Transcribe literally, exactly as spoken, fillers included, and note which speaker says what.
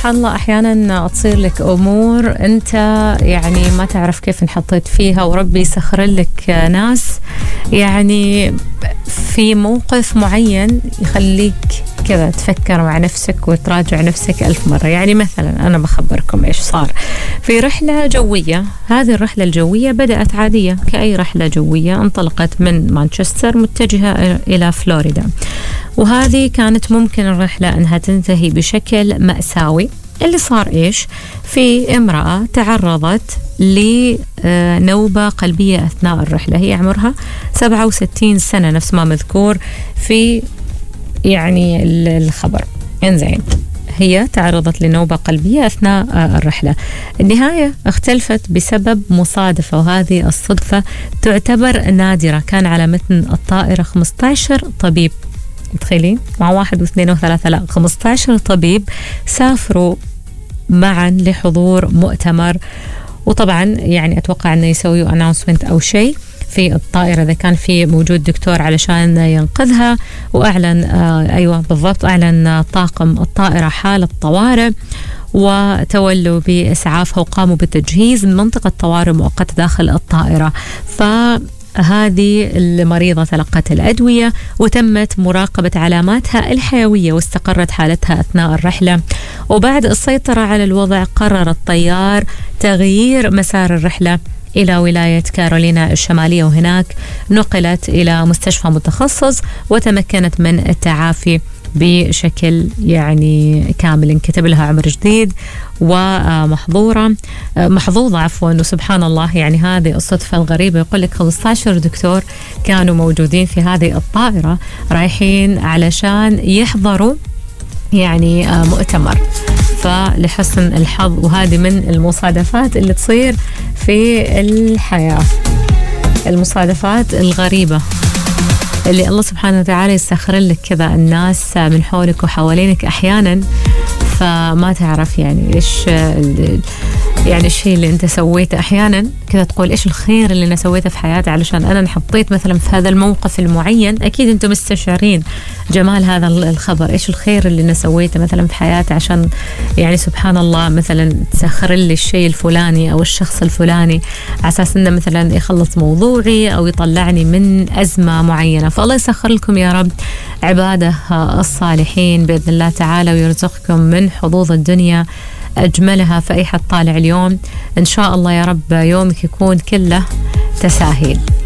Speaker 1: سبحان الله أحيانا تصير لك أمور أنت يعني ما تعرف كيف انحطيت فيها، وربي يسخر لك ناس يعني في موقف معين يخليك كذا تفكر مع نفسك وتراجع نفسك ألف مرة. يعني مثلا أنا بخبركم إيش صار في رحلة جوية. هذه الرحلة الجوية بدأت عادية كأي رحلة جوية، انطلقت من مانشستر متجهة إلى فلوريدا، وهذه كانت ممكن الرحلة أنها تنتهي بشكل مأساوي. اللي صار إيش؟ في امرأة تعرضت لنوبة قلبية أثناء الرحلة، هي عمرها سبعة وستين سنة نفس ما مذكور في يعني الخبر. إنزين، هي تعرضت لنوبة قلبية أثناء الرحلة. النهاية اختلفت بسبب مصادفة، وهذه الصدفة تعتبر نادرة. كان على متن الطائرة خمسة عشر طبيب، متخيلين؟ مع واحد واثنين وثلاثة، لا خمسة عشر طبيب سافروا معا لحضور مؤتمر. وطبعا يعني أتوقع أنه يسويوا announcement أو شيء في الطائرة إذا كان في موجود دكتور علشان ينقذها. وأعلن آه أيوة بالضبط، أعلن طاقم الطائرة حالة طوارئ، وتولوا بإسعافها وقاموا بتجهيز منطقة طوارئ مؤقتة داخل الطائرة. فهذه المريضة تلقت الأدوية وتمت مراقبة علاماتها الحيوية، واستقرت حالتها أثناء الرحلة. وبعد السيطرة على الوضع قرر الطيار تغيير مسار الرحلة إلى ولاية كارولينا الشمالية، وهناك نقلت إلى مستشفى متخصص وتمكنت من التعافي بشكل يعني كامل. انكتب لها عمر جديد ومحظورة محظوظة عفوا. وسبحان الله يعني هذه الصدفة الغريبة، يقول لك خمسة عشر دكتور كانوا موجودين في هذه الطائرة رايحين علشان يحضروا يعني مؤتمر. فلحسن الحظ، وهذه من المصادفات اللي تصير في الحياة، المصادفات الغريبة اللي الله سبحانه وتعالى يسخر لك كذا الناس من حولك وحوالينك أحيانا، فما تعرف يعني إيش يعني الشيء اللي أنت سويته. أحيانا كذا تقول إيش الخير اللي أنا سويته في حياتي علشان أنا انحطيت مثلا في هذا الموقف المعين. أكيد أنتم مستشعرين جمال هذا الخبر، إيش الخير اللي أنا سويته مثلا في حياتي عشان يعني سبحان الله مثلا تسخر لي الشيء الفلاني أو الشخص الفلاني على أساس إنه مثلا يخلص موضوعي أو يطلعني من أزمة معينة. فالله يسخر لكم يا رب عباده الصالحين بإذن الله تعالى، ويرزقكم من حظوظ الدنيا أجملها. فأي حد طالع اليوم إن شاء الله يا رب يومك يكون كله تساهيل.